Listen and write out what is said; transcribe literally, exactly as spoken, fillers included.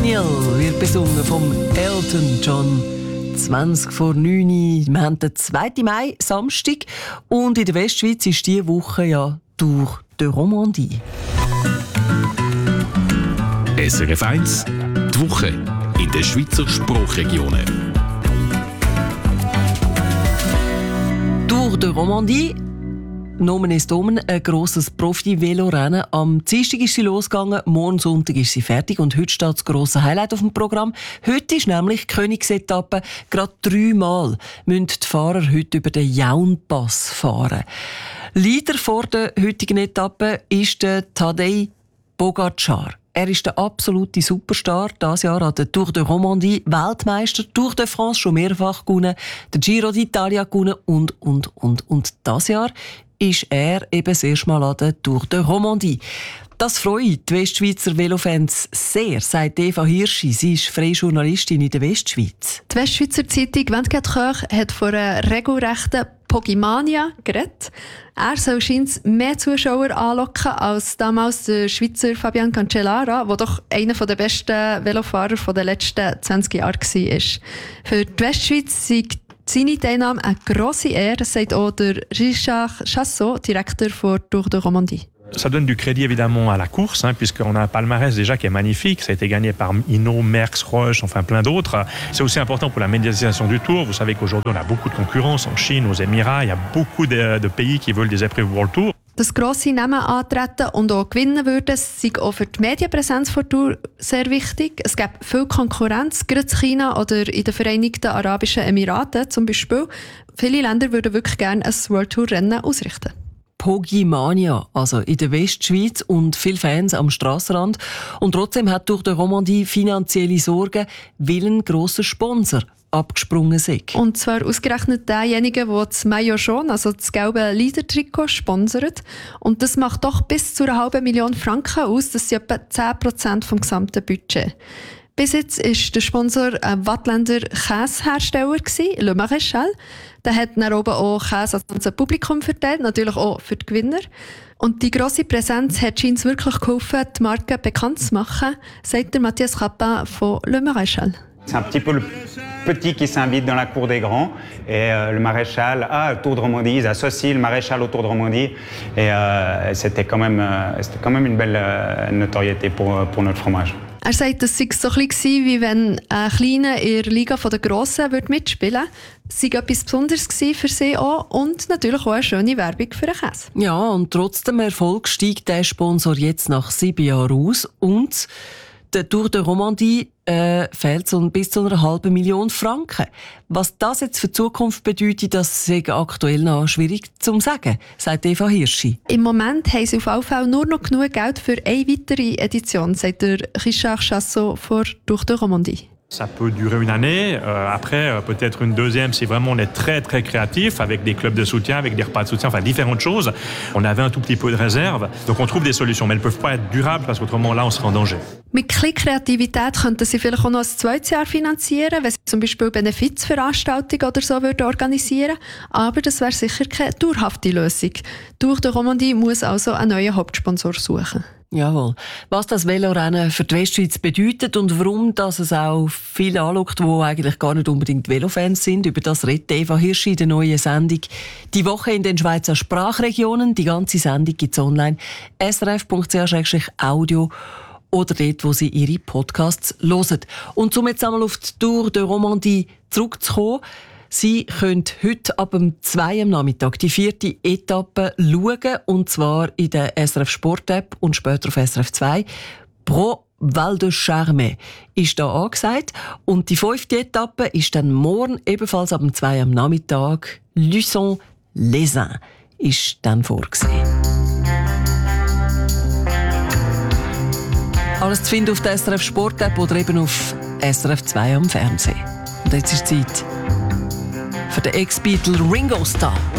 Daniel wird besungen vom Elton John. zwanzig vor neun. Wir haben den zweiten Mai, Samstag. Und in der Westschweiz ist diese Woche ja Tour de Romandie. S R F eins, die Woche in den Schweizer Sprachregionen. Tour de Romandie. Nomen ist Omen, ein grosses Profi-Velo-Rennen. Am Dienstag ist sie losgegangen, morgen Sonntag ist sie fertig und heute steht das grosse Highlight auf dem Programm. Heute ist nämlich die Königsetappe. Gerade dreimal müssen die Fahrer heute über den Jaunpass fahren. Leader vor der heutigen Etappe ist der Tadej Pogačar. Er ist der absolute Superstar. Dieses Jahr an der Tour de Romandie Weltmeister, Tour de France schon mehrfach gewonnen, der Giro d'Italia gewonnen und, und, und. Und dieses Jahr ist er eben das erste Mal an der Tour de Romandie. Das freut die Westschweizer Velofans sehr, sagt Eva Hirschi. Sie ist freie Journalistin in der Westschweiz. Die Westschweizer Zeitung «vingt-quatre heures» hat von einer regelrechten Pogimania geredet. Er soll scheinbar mehr Zuschauer anlocken als damals der Schweizer Fabian Cancellara, der doch einer der besten Velofahrer der letzten zwanzig Jahre war. Für die Westschweiz sind seine Teilnahme eine grosse Ehre, sagt auch der Richard Chassot, Direktor der Tour de Romandie. Ça donne du crédit évidemment à la course, hein, puisqu'on a un palmarès déjà qui est magnifique. Ça a été gagné par Hinault, Merckx, Roche, enfin plein d'autres. C'est aussi important pour la médiatisation du Tour. Vous savez qu'aujourd'hui on a beaucoup de concurrence en Chine, aux Émirats. Il y a beaucoup de, de pays qui veulent des épreuves World Tour. Dass grosse Namen antreten und auch gewinnen würden, ist auch für die Medienpräsenz der Tour sehr wichtig. Es gibt viel Konkurrenz, gerade in China oder in den Vereinigten Arabischen Emiraten zum Beispiel. Viele Länder würden wirklich gerne ein World Tour Rennen ausrichten. Pogimania, also in der Westschweiz und viele Fans am Strassenrand. Und trotzdem hat durch die Romandie finanzielle Sorgen, weil ein grosser Sponsor abgesprungen ist. Und zwar ausgerechnet derjenige, der das Maillot jaune, also das gelbe Leader-Trikot, sponsert. Und das macht doch bis zu einer halben Million Franken aus. Das sind etwa zehn Prozent vom gesamten Budget. Bis jetzt war der Sponsor ein Wattländer Käsehersteller, Le Maréchal. Der hat dann oben auch Käse an das Publikum verteilt, natürlich auch für die Gewinner. Und die grosse Präsenz hat uns wirklich geholfen, die Marke bekannt zu machen, sagt der Matthias Rappin von Le Maréchal. C'est un petit peu le petit qui s'invite dans la cour des grands. Et euh, le maréchal, ah, Tour de Romandie, ils associent le maréchal au Tour de Romandie. Et euh, c'était, quand même, euh, c'était quand même une belle euh, notoriété pour, pour notre fromage. Er sagt, es sei so ein bisschen wie wenn ein Kleiner in der Liga der Grossen mitspielen würde. Es sei etwas Besonderes für sie auch und natürlich auch eine schöne Werbung für den Käse. Ja, und trotz dem Erfolg steigt der Sponsor jetzt nach sieben Jahren aus und der Tour de Romandie äh, fehlt so bis zu einer halben Million Franken. Was das jetzt für die Zukunft bedeutet, das ist aktuell noch schwierig zu sagen, sagt Eva Hirschi. Im Moment haben sie auf jeden Fall nur noch genug Geld für eine weitere Edition, sagt der Richard Chassot von Tour de Romandie. Ça peut durer une année. Euh, après, euh, peut-être une deuxième si vraiment on est très très créatif avec des clubs de soutien, avec des repas de soutien, enfin différentes choses. On avait un tout petit peu de réserve. Donc on trouve des solutions, mais elles ne peuvent pas être durables parce qu'autrement là on serait en danger. Mit kleiner Kreativität könnten sie vielleicht auch noch ein zweites Jahr finanzieren, wenn sie zum Beispiel Benefizveranstaltungen oder so würden organisieren. Aber das wäre sicher keine dauerhafte Lösung. Tour de Romandie muss also einen neuen Hauptsponsor suchen. Jawohl. Was das Velorennen für die Westschweiz bedeutet und warum dass es auch viele anschaut, die eigentlich gar nicht unbedingt Velofans sind, über das redet Eva Hirschi in der neuen Sendung «Die Woche in den Schweizer Sprachregionen». Die ganze Sendung gibt es online s r f punkt c h slash audio oder dort, wo Sie Ihre Podcasts hören. Und um jetzt einmal auf die Tour de Romandie zurückzukommen, Sie können heute ab dem zwei am Nachmittag die vierte Etappe schauen, und zwar in der S R F Sport App und später auf S R F zwei. Pro Val de Charme ist da angesagt. Und die fünfte Etappe ist dann morgen ebenfalls ab dem zwei am Nachmittag. Luçon-les-Uns ist dann vorgesehen. Alles zu finden auf der S R F Sport App oder eben auf S R F zwei am Fernsehen. Und jetzt ist Zeit für den Ex-Beatle Ringo Starr.